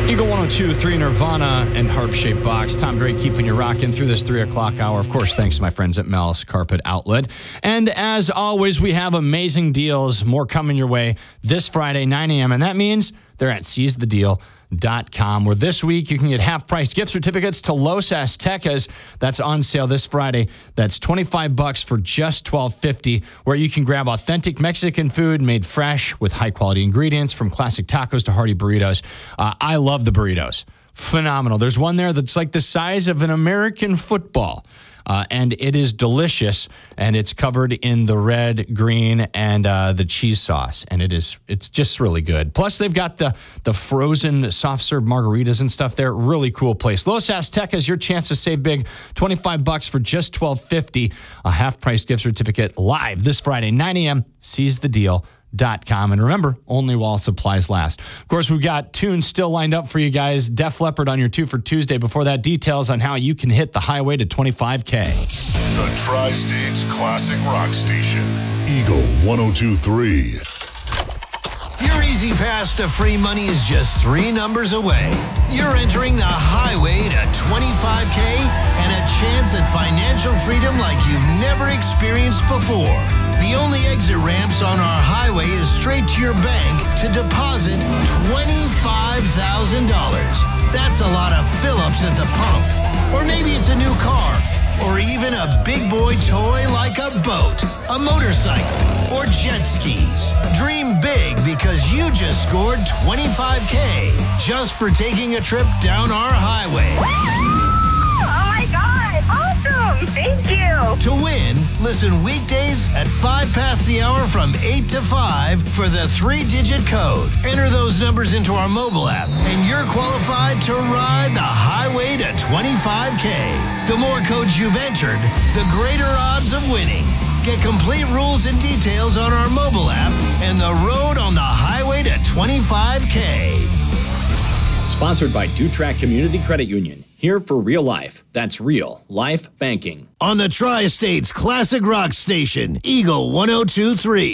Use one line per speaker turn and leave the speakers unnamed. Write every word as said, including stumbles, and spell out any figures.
Eagle one oh two point three Nirvana and Harp-Shaped Box. Tom Drake keeping you rocking through this three o'clock hour. Of course, thanks to my friends at Mel's Carpet Outlet. And as always, we have amazing deals. More coming your way this Friday, nine a.m. And that means they're at seize the deal dot com, where this week you can get half-price gift certificates to Los Aztecas. That's on sale this Friday. That's twenty-five bucks for just twelve fifty, where you can grab authentic Mexican food made fresh with high-quality ingredients, from classic tacos to hearty burritos. Uh, I love the burritos. Phenomenal. There's one there that's like the size of an American football. Uh, and it is delicious, and it's covered in the red, green, and uh, the cheese sauce, and it is it's just really good. Plus, they've got the the frozen soft serve margaritas and stuff there. Really cool place. Los Aztecas, your chance to save big. twenty-five bucks for just twelve fifty. A half price gift certificate live this Friday, nine a.m. Seize the deal. Dot com. And remember, only while supplies last. Of course, we've got tunes still lined up for you guys. Def Leppard on your two for Tuesday. Before that, details on how you can hit the highway to twenty-five K.
The Tri-States Classic Rock Station, Eagle one oh two point three.
Your easy pass to free money is just three numbers away. You're entering the highway to twenty-five K and a chance at financial freedom like you've never experienced before. The only exit ramps on our highway is straight to your bank to deposit twenty-five thousand dollars. That's a lot of fill-ups at the pump. Or maybe it's a new car, or even a big boy toy like a boat, a motorcycle, or jet skis. Dream big, because you just scored twenty-five K just for taking a trip down our highway.
Oh my God, awesome, thank you.
To win, listen weekdays at five past the hour from eight to five for the three-digit code. Enter those numbers into our mobile app, and you're qualified to ride the highway to twenty-five K. The more codes you've entered, the greater odds of winning. Get complete rules and details on our mobile app and the road on the highway to twenty-five K.
Sponsored by Dutrack Community Credit Union. Here for real life. That's real life banking.
On the Tri-States Classic Rock Station, Eagle one oh two point three.